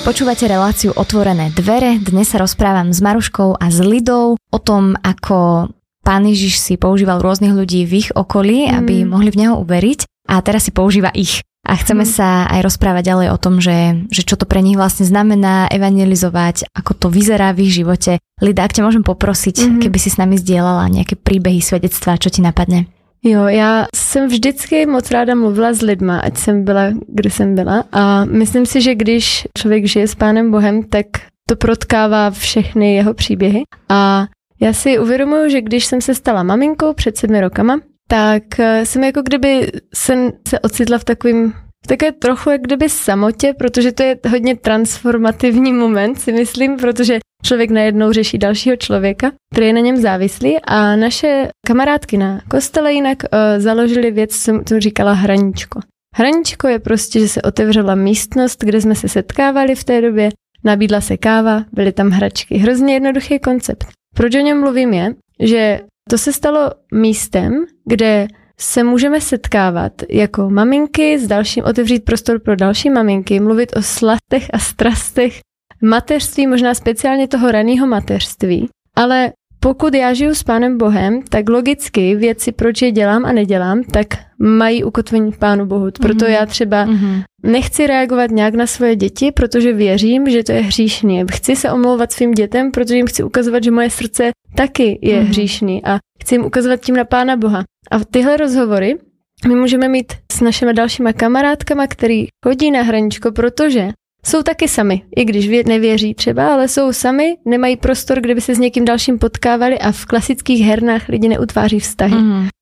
Počúvate reláciu Otvorené dvere. Dnes sa rozprávam s Maruškou a s Lidou o tom, ako Pán Ježiš si používal rôznych ľudí v ich okolí, aby mohli v neho uveriť, a teraz si používa ich. A chceme sa aj rozprávať ďalej o tom, že čo to pre nich vlastne znamená evangelizovať, ako to vyzerá v ich živote. Lida, ak ťa môžem poprosiť, keby si s nami zdieľala nejaké príbehy, svedectvá, čo ti napadne? Jo, já jsem vždycky moc ráda mluvila s lidma, ať jsem byla, kde jsem byla, a myslím si, že když člověk žije s Pánem Bohem, tak to protkává všechny jeho příběhy. A já si uvědomuji, že když jsem se stala maminkou před 7 rokama, tak jsem jako kdyby se ocitla v také trochu jak kdyby samotě, protože to je hodně transformativní moment, si myslím, protože člověk najednou řeší dalšího člověka, který je na něm závislý, a naše kamarádky na kostele jinak založili věc, co říkala Hraničko. Hraničko je prostě, že se otevřela místnost, kde jsme se setkávali v té době, nabídla se káva, byly tam hračky. Hrozně jednoduchý koncept. Proč o něm mluvím je, že to se stalo místem, kde se můžeme setkávat jako maminky, s dalším otevřít prostor pro další maminky, mluvit o slastech a strastech mateřství, možná speciálně toho raného mateřství. Ale pokud já žiju s Pánem Bohem, tak logicky věci, proč je dělám a nedělám, tak mají ukotvení Pánu Bohu. Proto já třeba nechci reagovat nějak na svoje děti, protože věřím, že to je hříšný. Chci se omlouvat svým dětem, protože jim chci ukazovat, že moje srdce taky je hříšný, a chci jim ukazovat tím na Pána Boha. A tyhle rozhovory my můžeme mít s našimi dalšíma kamarádkama, který chodí na Hraničko, protože jsou taky sami, i když nevěří třeba, ale jsou sami, nemají prostor, kde by se s někým dalším potkávali, a v klasických hernách lidi neutváří vztahy.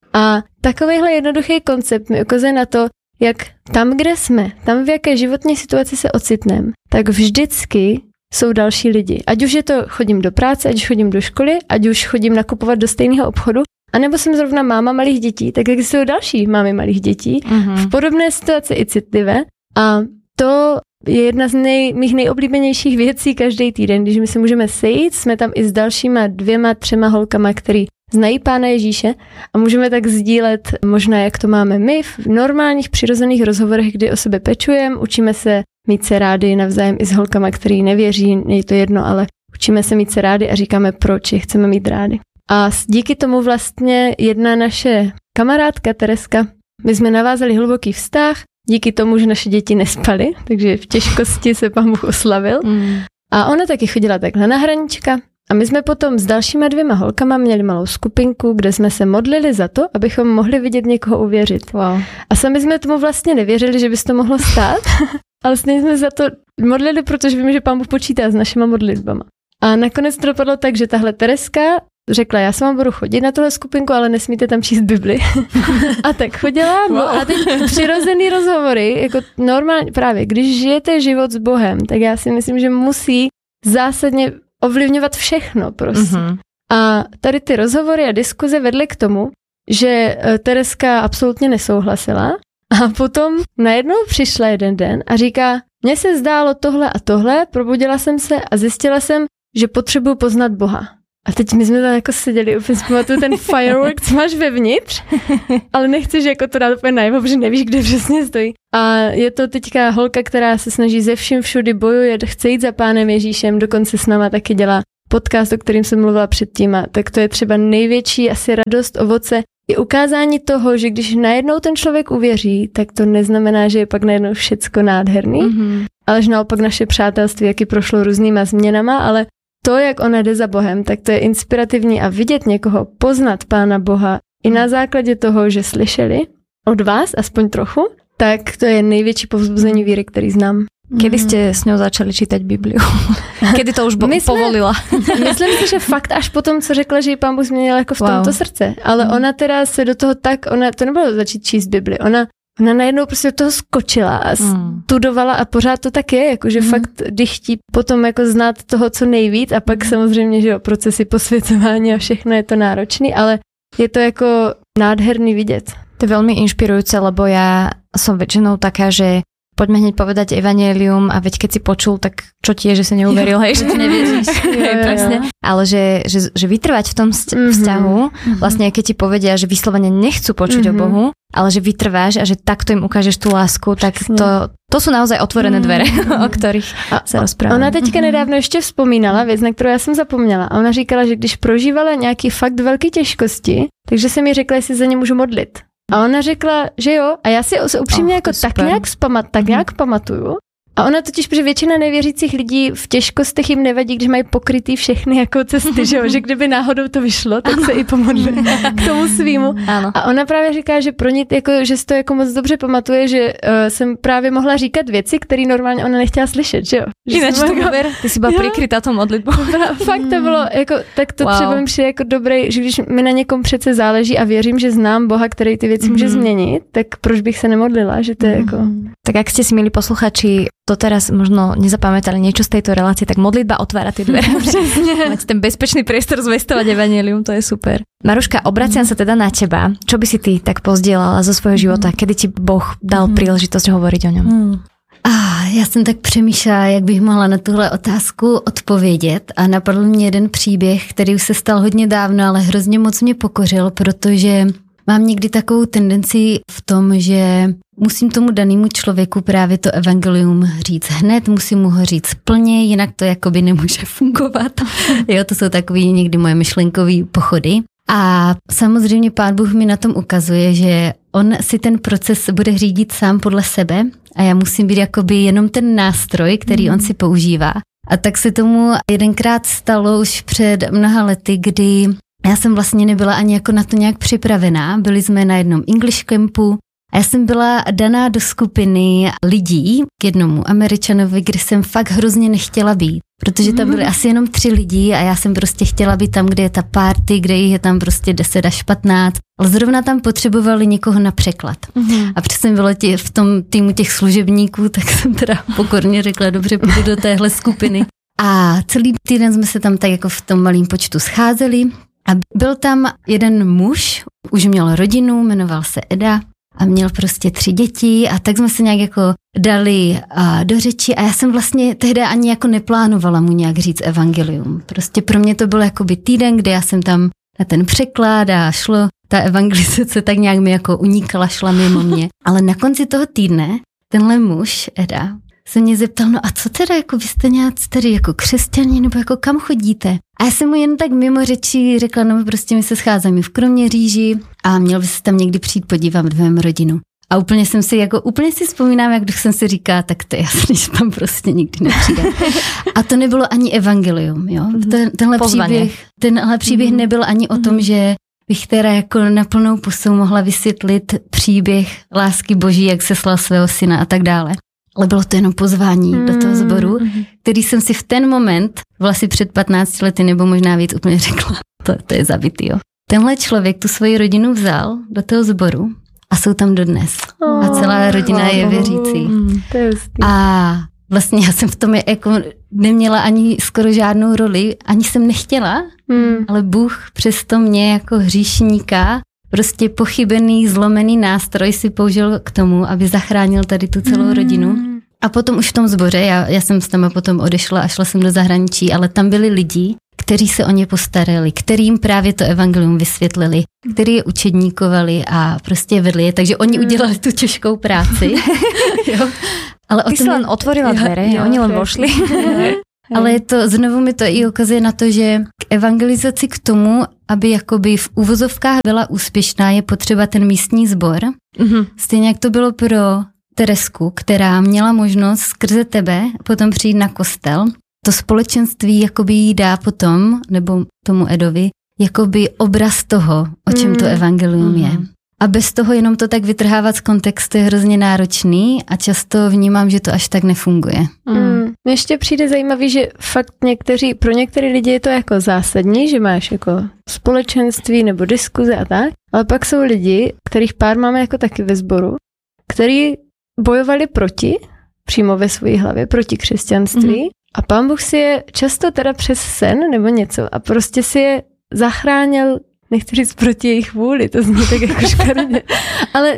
A takovýhle jednoduchý koncept mi ukazuje na to, jak tam, kde jsme, tam v jaké životní situaci se ocitneme, tak vždycky jsou další lidi. Ať už je to chodím do práce, ať už chodím do školy, ať už chodím nakupovat do stejného obchodu, anebo jsem zrovna máma malých dětí, tak existují další mámy malých dětí v podobné situaci i citlivé, a to je jedna z mých nejoblíbenějších věcí každý týden, když my se můžeme sejít, jsme tam i s dalšíma 2, 3 holkama, který znají Pána Ježíše, a můžeme tak sdílet možná, jak to máme my v normálních přirozených rozhovorech, kdy o sebe pečujeme, učíme se mít se rádi navzájem i s holkama, který nevěří, je to jedno, ale učíme se mít se rádi a říkáme, proč je chceme mít rádi. A díky tomu vlastně jedna naše kamarádka Tereska, my jsme navázali hluboký vztah, díky tomu, že naše děti nespaly, takže v těžkosti se Pán Bůh oslavil. A ona taky chodila takhle na Hranička, a my jsme potom s dalšíma 2 holkama měli malou skupinku, kde jsme se modlili za to, abychom mohli vidět někoho uvěřit. Wow. A sami jsme tomu vlastně nevěřili, že by se to mohlo stát, ale stejně jsme za to modlili, protože víme, že Pán Bůh počítá s našima modlitbama. A nakonec to dopadlo tak, že tahle Tereska řekla, já s vám budu chodit na tohle skupinku, ale nesmíte tam číst Bibli. A tak chodila, no a teď přirozený rozhovory, jako normálně, právě když žijete život s Bohem, tak já si myslím, že musí zásadně ovlivňovat všechno prostě. A tady ty rozhovory a diskuze vedly k tomu, že Tereska absolutně nesouhlasila, a potom najednou přišla jeden den a říká, mně se zdálo tohle a tohle, probudila jsem se a zjistila jsem, že potřebuju poznat Boha. A teď my jsme tam jako seděli, úplně zpamatuju ten firework, co máš vevnitř, ale nechceš jako to dát úplně najevo, protože nevíš, kde přesně stojí. A je to teďka holka, která se snaží ze vším všudy, bojuje, chce jít za Pánem Ježíšem, dokonce s náma taky dělá podcast, o kterým jsem mluvila předtím, a tak to je třeba největší asi radost, ovoce, i ukázání toho, že když najednou ten člověk uvěří, tak to neznamená, že je pak najednou všecko nádherný, ale že naopak naše přátelství, jaký prošlo různýma změnama, ale to, jak ona jde za Bohem, tak to je inspirativní, a vidět někoho, poznat Pána Boha i na základě toho, že slyšeli od vás aspoň trochu, tak to je největší povzbuzení víry, který znám. Kedy ste s ňou začali čítať Bibliu? Kedy to už povolila? Myslím si, že fakt až potom, co řekla, že ji Pán Bůh změnil jako v tomto srdce. Ale ona teda se do toho to nebylo začít číst Bibli. Ona najednou prostě do toho skočila a studovala, a pořád to tak je, jakože fakt dychtí potom jako znát toho, co nejvíc, a pak samozřejmě, že jo, procesy posvěcování a všechno je to náročný, ale je to jako nádherný vidět. To je veľmi inšpirujúce, lebo ja som väčšinou taká, že poďme hneď povedať evanjelium a veď keď si počul, tak čo ti je, že sa neuveril, hej, že ti nevěříš. Presne. Ale že vytrvať v tom vzťahu, vlastne keď ti povedia, že vyslovene nechcú počuť o Bohu, ale že vytrváš a že takto im ukážeš tú lásku, tak to sú naozaj otvorené dvere, o ktorých se rozprávám. Ona teďka nedávno ještě vzpomínala věc, na kterou já jsem zapomněla. A ona říkala, že když prožívala nějaký fakt velké těžkosti, takže jsem mi řekla, jestli za ně můžu modlit. A ona řekla, že jo. A já si upřímně jako tak nějak pamatuju. A ona totiž, protože většina nevěřících lidí v těžkostech jim nevadí, když mají pokrytý všechny jako cesty, že kdyby náhodou to vyšlo, tak se i pomodlí k tomu svýmu. Ano. A ona právě říká, že pro ní, jako, že si to jako moc dobře pamatuje, že jsem právě mohla říkat věci, které normálně ona nechtěla slyšet, že jo. Ináč to ver, ty si byla prikrytá tou modlitbou. Fakt to bylo, jako, tak to třeba mi přijde jako dobrý, že když mi na někom přece záleží a věřím, že znám Boha, který ty věci může změnit, tak proč bych se nemodlila, že to je jako... Tak ak ste si, milí posluchači, to teraz možno nezapamätali niečo z tejto relácie, tak modlitba otvára tie dvere. Máte ten bezpečný priestor zvestovať evanjelium, to je super. Maruška, obraciam sa teda na teba. Čo by si ty tak pozdielala zo svojho života? Kedy ti Boh dal príležitosť hovoriť o ňom? Já jsem tak přemýšlela, jak bych mohla na tuhle otázku odpovědět a napadl mě jeden příběh, který už se stal hodně dávno, ale hrozně moc mě pokořil, protože mám někdy takovou tendenci v tom, že musím tomu danému člověku právě to evangelium říct hned, musím mu ho říct plně, jinak to jakoby nemůže fungovat. Jo, to jsou takový někdy moje myšlenkové pochody. A samozřejmě Pán Bůh mi na tom ukazuje, že on si ten proces bude řídit sám podle sebe a já musím být jakoby jenom ten nástroj, který on si používá. A tak se tomu jedenkrát stalo už před mnoha lety, kdy já jsem vlastně nebyla ani jako na to nějak připravená. Byli jsme na jednom English campu a já jsem byla daná do skupiny lidí k jednomu Američanovi, kde jsem fakt hrozně nechtěla být. Protože tam byly asi jenom 3 lidi a já jsem prostě chtěla být tam, kde je ta party, kde je tam prostě 10 až 15. Ale zrovna tam potřebovali někoho na překlad. A protože jsem byla v tom týmu těch služebníků, tak jsem teda pokorně řekla, dobře, půjdu do téhle skupiny. A celý týden jsme se tam tak jako v tom malém počtu scházeli. A byl tam jeden muž, už měl rodinu, jmenoval se Eda a měl prostě 3 děti a tak jsme se nějak jako dali do řeči a já jsem vlastně tehdy ani jako neplánovala mu nějak říct evangelium. Prostě pro mě to byl jakoby týden, kde já jsem tam na ten překlad a šlo, ta evangelizace tak nějak mi jako unikala, šla mimo mě. Ale na konci toho týdne tenhle muž, Eda, se mě zeptal, no a co teda, jako vy jste nějací tady jako křesťaní, nebo jako kam chodíte? A já jsem mu jen tak mimo řečí řekla, no prostě my se scházíme v Kroměříži a měl by se tam někdy přijít podívat v mém rodinu. A úplně si vzpomínám, jak když jsem si říkala, tak to je jasný, že tam prostě nikdy nepřijde. A to nebylo ani evangelium, jo. Tenhle příběh nebyl ani o tom, že bych teda jako na plnou pusu mohla vysvětlit příběh lásky Boží, jak se slal svého syna a tak dále. Ale bylo to jenom pozvání do toho sboru, který jsem si v ten moment, vlastně před 15 lety nebo možná víc, úplně řekla, to je zabitý, jo. Tenhle člověk tu svoji rodinu vzal do toho sboru a jsou tam dodnes. A celá rodina je věřící. A vlastně já jsem v tom jako neměla ani skoro žádnou roli, ani jsem nechtěla, ale Bůh přesto mě jako hříšníka, prostě pochybený, zlomený nástroj si použil k tomu, aby zachránil tady tu celou rodinu. A potom už v tom sboře, já jsem s tam potom odešla a šla jsem do zahraničí, ale tam byli lidi, kteří se o ně postarali, kterým právě to evangelium vysvětlili, kteří je učedníkovali a prostě vedli je. Takže oni udělali tu těžkou práci. Jo. Ale ty si len otvorila dvere, oni len vošli. Ale znovu mi to i ukazuje na to, že k evangelizaci k tomu, aby jakoby v uvozovkách byla úspěšná, je potřeba ten místní sbor. Stejně jak to bylo pro Teresku, která měla možnost skrze tebe potom přijít na kostel. To společenství jakoby jí dá potom, nebo tomu Edovi, jakoby obraz toho, o čem to evangelium je. A bez toho jenom to tak vytrhávat z kontextu je hrozně náročný a často vnímám, že to až tak nefunguje. Mně ještě přijde zajímavý, že fakt pro některé lidi je to jako zásadní, že máš jako společenství nebo diskuze a tak, ale pak jsou lidi, kterých pár máme jako taky ve sboru, který bojovali přímo ve své hlavě, proti křesťanství a Pán Bůh si je často teda přes sen nebo něco a prostě si je zachránil nechci říct proti jejich vůli, to zní tak jako škaredě. Ale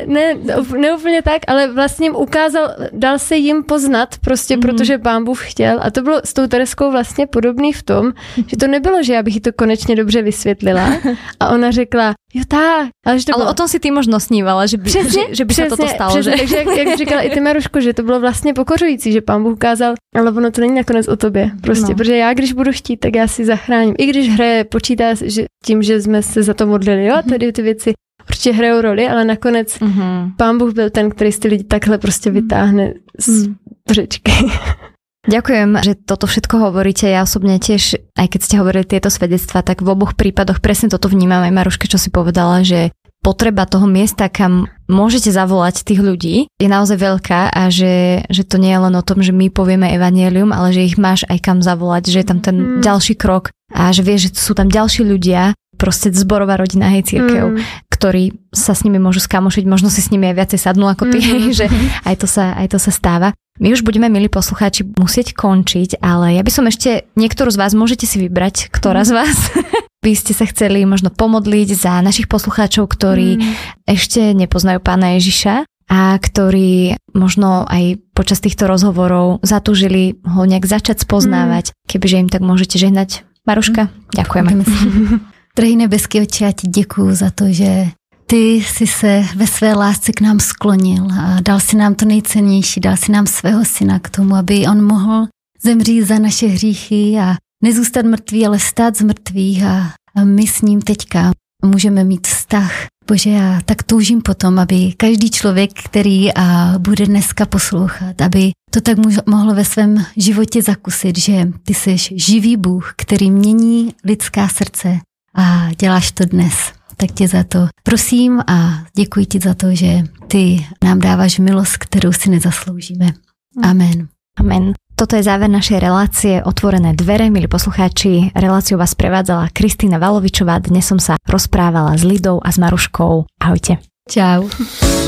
ne úplně tak, ale vlastně jim ukázal, dal se jim poznat prostě, protože Pán Bůh chtěl. A to bylo s tou Tereskou vlastně podobný v tom, že to nebylo, že já bych jí to konečně dobře vysvětlila. A ona řekla, jo tak. Ale o tom si ty možno snívala, že by se toto stalo. Přesně. Takže jak říkala i ty Maruško, že to bylo vlastně pokořující, že Pán Bůh ukázal, ale ono to není nakonec o tobě. Prostě, protože já, když budu chtít, tak já si zachráním. I když hraje, počítá že tím, že jsme se za to modlili, jo, tady ty věci určitě hrajou roli, ale nakonec Pán Bůh byl ten, který si ty lidi takhle prostě vytáhne z řečky. Ďakujem, že toto všetko hovoríte. Ja osobne tiež, aj keď ste hovorili tieto svedectvá, tak v oboch prípadoch presne toto vnímam aj Maruške, čo si povedala, že potreba toho miesta, kam môžete zavolať tých ľudí, je naozaj veľká a že to nie je len o tom, že my povieme evanjelium, ale že ich máš aj kam zavolať, že je tam ten ďalší krok a že vieš, že sú tam ďalší ľudia, proste zborová rodina, hej, cirkev, ktorí sa s nimi môžu skamošiť, možno si s nimi aj viacej sadnú ako ty, že aj to sa stáva. My už budeme, milí poslucháči, musieť končiť, ale ja by som ešte, niektorú z vás môžete si vybrať, ktorá z vás by ste sa chceli možno pomodliť za našich poslucháčov, ktorí ešte nepoznajú Pána Ježiša a ktorí možno aj počas týchto rozhovorov zatúžili ho nejak začať spoznávať. Kebyže im tak môžete žehnať. Maruška, ďakujeme. Drahý nebeský Otče, já ti děkuju za to, že ty jsi se ve své lásce k nám sklonil a dal si nám to nejcennější, dal si nám svého syna k tomu, aby on mohl zemřít za naše hříchy a nezůstat mrtvý, ale stát z mrtvých a my s ním teďka můžeme mít vztah. Bože, já tak toužím potom, aby každý člověk, který bude dneska poslouchat, aby to tak mohl ve svém životě zakusit, že ty jsi živý Bůh, který mění lidská srdce a děláš to dnes. Tak tě za to prosím a děkuji ti za to, že ty nám dáváš milost, kterou si nezasloužíme. Amen. Amen. Toto je záver našej relácie Otvorené dvere. Milí poslucháči, reláciu vás prevádzala Kristýna Valovičová. Dnes som sa rozprávala s Lidou a s Maruškou. Ahojte. Čau.